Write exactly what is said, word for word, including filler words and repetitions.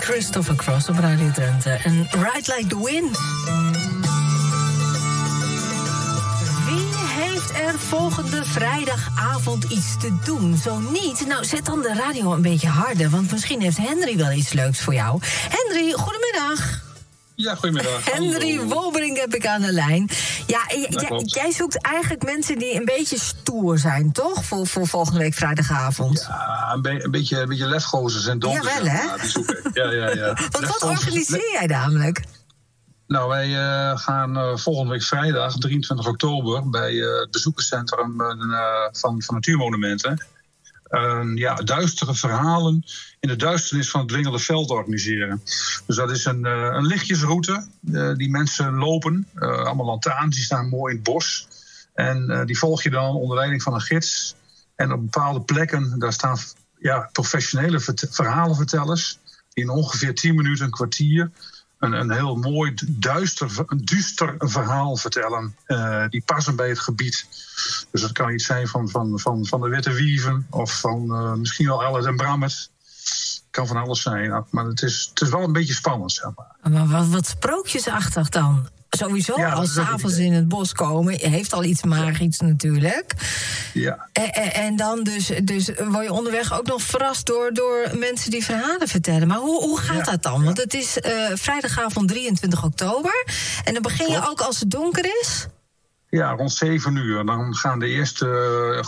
Christopher Cross op Radio Drenthe. En Ride Like the Wind. Wie heeft er volgende vrijdagavond iets te doen? Zo niet? Nou, zet dan de radio een beetje harder, want misschien heeft Henry wel iets leuks voor jou. Henry, goedemiddag. Ja, goedemiddag. Henry Wolbering heb ik aan de lijn. Ja, j- j- jij zoekt eigenlijk mensen die een beetje stoer zijn, toch? Voor, voor volgende week vrijdagavond. Ja, een, be- een beetje, een beetje lefgozers en donders. Jawel, hè? Ja, die zoek ik. Ja, ja, ja. Want wat organiseer jij namelijk? Nou, wij uh, gaan uh, volgende week vrijdag, drieëntwintig oktober... bij uh, het bezoekerscentrum uh, van, van Natuurmonumenten... Uh, ja, duistere verhalen in de duisternis van het Dwingelde Veld organiseren. Dus dat is een, uh, een lichtjesroute uh, die mensen lopen. Uh, allemaal lantaarns, die staan mooi in het bos. En uh, die volg je dan onder leiding van een gids. En op bepaalde plekken, daar staan ja, professionele vert- verhalenvertellers... die in ongeveer tien minuten, een kwartier... Een, een heel mooi, duister, een duister verhaal vertellen. Uh, die passen bij het gebied. Dus dat kan iets zijn van, van, van, van de Witte Wieven. Of van uh, misschien wel Ellis en Brammert. Kan van alles zijn. Maar het is, het is wel een beetje spannend, zeg maar. Maar wat, wat sprookjesachtig dan? Sowieso, ja, als 's avonds in het bos komen, heeft al iets magisch natuurlijk. Ja. En, en, en dan dus, dus word je onderweg ook nog verrast door, door mensen die verhalen vertellen. Maar hoe, hoe gaat ja, dat dan? Ja. Want het is uh, vrijdagavond drieëntwintig oktober. En dan begin je ook als het donker is? Ja, rond zeven uur. Dan gaan de eerste